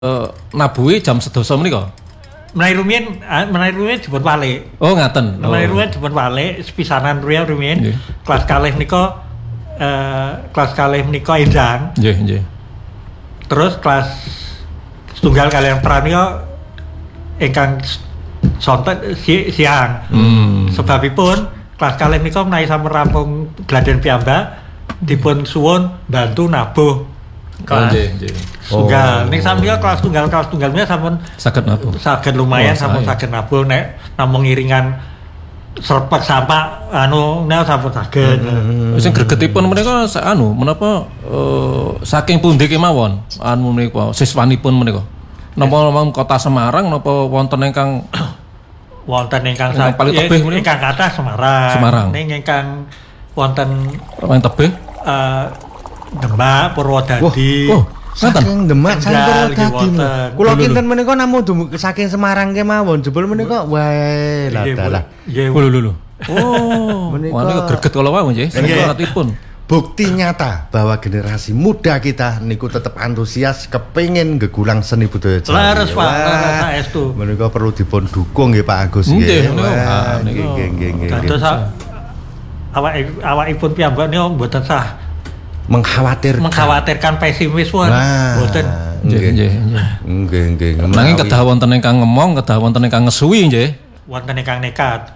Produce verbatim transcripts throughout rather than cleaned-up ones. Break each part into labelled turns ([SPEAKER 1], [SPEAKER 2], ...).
[SPEAKER 1] Uh, nabuhi jam sedasa menika.
[SPEAKER 2] Menawi rumiyin menawi rumiyin dipun walik.
[SPEAKER 1] Oh, ngaten. Oh.
[SPEAKER 2] Menawi rumiyin dipun walik sepisanan rumiyin rumiyin. Yeah. Kelas kalih menika eh kelas kalih menika Endang.
[SPEAKER 1] Nggih, yeah, nggih. Yeah.
[SPEAKER 2] Terus kelas setunggal kalian pranika ingkang sonten si, siang.
[SPEAKER 1] Hmm.
[SPEAKER 2] Sebabipun kelas kalih menika menawi sampun rampung gladen piyambak dipun suwun bantu nabuh kelas tunggal. Ning sampeyan kelas tunggal kelas tunggalnya sampun
[SPEAKER 1] saged nabuh.
[SPEAKER 2] Saged lumayan sampun saged nabuh nek namung iringan serpek sampah anu nek sampun saged.
[SPEAKER 1] Sing gregetipun menika anu menapa uh, saking pundi kemawon anu menika siswanipun menika. Napa memang kota Semarang napa wonten ingkang
[SPEAKER 2] wonten ingkang
[SPEAKER 1] paling tebih menika
[SPEAKER 2] ingkang kathah Semarang.
[SPEAKER 1] Semarang.
[SPEAKER 2] Ning ingkang wonten
[SPEAKER 1] paling tebih
[SPEAKER 2] eh Demak, Purwodadi.
[SPEAKER 3] Oh, saking Demak saking Purwodadi. Kula kinten menika namung saking Semarang kemawon, jebul menika wae lah dalah.
[SPEAKER 2] Nggih.
[SPEAKER 1] Lho lho. Oh, menika greget kala wau nggih, saratipun.
[SPEAKER 3] Bukti nyata bahwa generasi muda kita niku tetap antusias kepengin gegulang seni budaya Jawa.
[SPEAKER 2] Leres Pak, leres saestu.
[SPEAKER 3] Menika perlu dipun dukung nggih Pak Agus nggih.
[SPEAKER 1] Nggih,
[SPEAKER 3] nggih, nggih, nggih.
[SPEAKER 2] Dados awak awakipun piyambak niku mboten sah
[SPEAKER 3] mengkhawatirkan
[SPEAKER 2] mengkhawatirkan pesimis pun mboten.
[SPEAKER 1] Nggih, nggih,
[SPEAKER 3] nggih. Nggih, nggih.
[SPEAKER 1] Nanging kedah wonten ingkang ngemong, kedah wonten ingkang ngesuwi nggih.
[SPEAKER 2] Wonten ingkang nekat.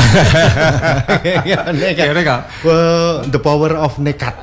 [SPEAKER 3] Ya nekat. The power of nekat.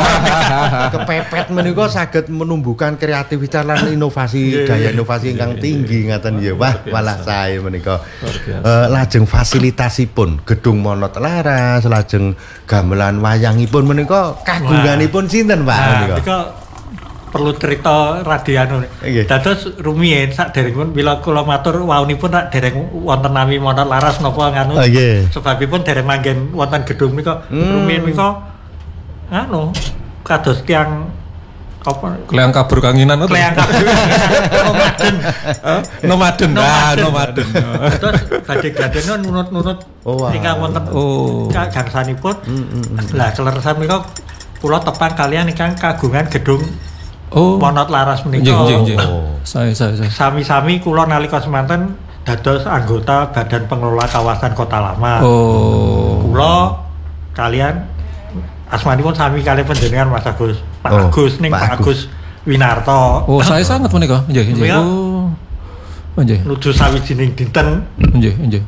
[SPEAKER 3] Kepepet menika saged menumbuhkan kreativitas lan inovasi, daya inovasi ingkang tinggi ngaten ya. Wah, malah sae menika. Lajeng fasilitasipun gedung Monot Laras, lajeng gamelan wayangipun menika kagunganipun sinten Pak menika?
[SPEAKER 2] Perlu cerita radian. Dados rumiyin saderengipun bila kula matur waunipun rak dereng wonten nami Monot Laras napa nganu.
[SPEAKER 3] Oh, yeah.
[SPEAKER 2] Sebabipun dereng manggen wonten gedung menika. Hmm. Rumiyin menika anu kados tiyang apa
[SPEAKER 1] Kleang kabur kanginan
[SPEAKER 2] itu. Kleang kabur nomaden.
[SPEAKER 1] Nomaden. Ah, nomaden.
[SPEAKER 2] Terus badhe-badhe nunut-nunut ingkang wonten
[SPEAKER 1] oh
[SPEAKER 2] gangsanipun. Lah celeresan menika kula tepang kalian ingkang kagungan gedung Oh, Monot Laras menika.
[SPEAKER 1] Nggih, nggih, nggih. Saya, saya, saya.
[SPEAKER 2] Sami-sami kula nalika semanten dados anggota Badan Pengelola Kawasan Kota Lama.
[SPEAKER 1] Oh.
[SPEAKER 2] Kula kalian asmanipun sami kalian panjenengan Mas Agus. Pak oh, Agus ning Pak Agus. Agus Winarto.
[SPEAKER 1] Oh, saya sangat menika. Nggih, nggih. Oh. Nggih.
[SPEAKER 2] Nuju sawijining dinten.
[SPEAKER 1] Nggih, nggih.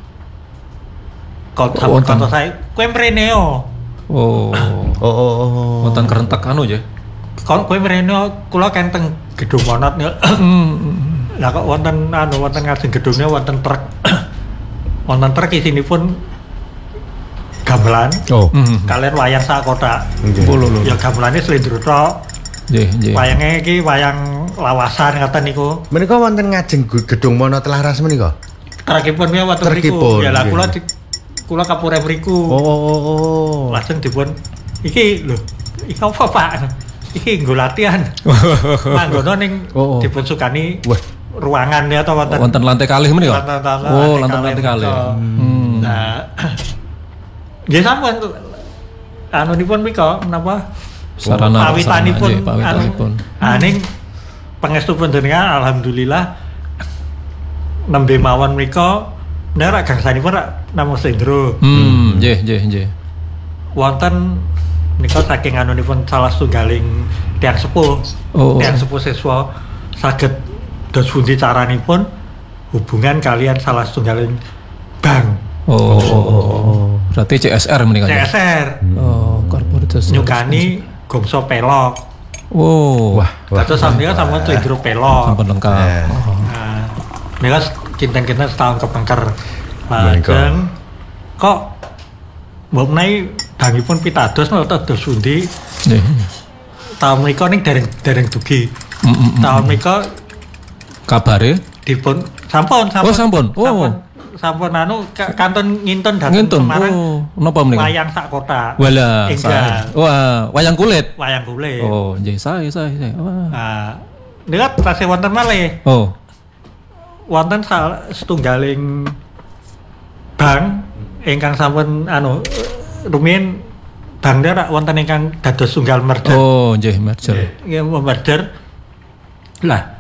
[SPEAKER 2] Kota kota saya kowe mrene yo.
[SPEAKER 1] Oh. Oh, oh, oh. Wonten kerentek anu nggih.
[SPEAKER 2] Kalau kowe mrene kula kan teng gedung Monot niku. Lah kok wonten anu wonten ngajeng gedungnya wonten truk. Wonten truk isinipun gamelan.
[SPEAKER 1] Oh.
[SPEAKER 2] Kalian wayang sak kotak.
[SPEAKER 1] Nggih.
[SPEAKER 2] Ya gamelane slendro tok.
[SPEAKER 1] Nggih, nggih.
[SPEAKER 2] Wayange iki wayang lawasan ngaten niku.
[SPEAKER 3] Menika wonten ngajeng gedung Monot Laras menika.
[SPEAKER 2] Trukipun menika wonten mriku. Ya lah kula di kula kapure mriku.
[SPEAKER 3] Oh, oh, oh.
[SPEAKER 2] Lajeng dipun iki lho. Iki apa Pak? Iki nggo latihan. Manggono ning
[SPEAKER 1] oh, oh.
[SPEAKER 2] dipun sukani ruangan ya atau wonten
[SPEAKER 1] wonten lantai kalih menika. Oh, lantai lantai kalih.
[SPEAKER 2] Hmm. Nah. Nggih sampun anu nipun mika menapa?
[SPEAKER 1] Sarana
[SPEAKER 2] pawitanipun
[SPEAKER 1] pawitanipun.
[SPEAKER 2] Ah ning pangestu panjenengan alhamdulillah nembe mawon mrika nek gangsanipun rak namung slendro.
[SPEAKER 1] Hmm, nggih, nggih, nggih.
[SPEAKER 2] Wonten nika saking anunipun salah setunggaling tiyang sepuh, oh, tiyang sepuh siswa saged dos pundi caranipun hubungan kalian salah setunggaling bank.
[SPEAKER 1] Oh, oh, oh, oh. Berarti C S R menika.
[SPEAKER 2] C S R.
[SPEAKER 1] Oh, korporasi.
[SPEAKER 2] Nyukani gongso pelok.
[SPEAKER 1] Oh,
[SPEAKER 2] wah. Terus sampeyan sampun slendro pelok.
[SPEAKER 1] Sampun lengkap.
[SPEAKER 2] Oh. Nah, nika kinten-kinten setahun kepengker. Lajeng kok mbok menawi bangipun pitados napa dos pundi? Nggih. Taun menika ning dereng dereng dugi. Taun menika
[SPEAKER 1] kabare
[SPEAKER 2] dipun sampun sampun.
[SPEAKER 1] Oh, sampun. Oh.
[SPEAKER 2] Sampun anu kanton ngintun dhateng
[SPEAKER 1] Semarang. Oh, napa menika?
[SPEAKER 2] Wayang sak kotak.
[SPEAKER 1] Walah. Wah, wayang kulit.
[SPEAKER 2] Wayang kulit.
[SPEAKER 1] Oh, nggih sae sae sae. Wah.
[SPEAKER 2] Nah, nika tasih wonten malih.
[SPEAKER 1] Oh.
[SPEAKER 2] Wonten setunggaling bank ingkang sampun anu rumiyin bank rak wonten ingkang dados tunggal merger.
[SPEAKER 1] Oh, nggih merger.
[SPEAKER 2] Nggih merger. Lah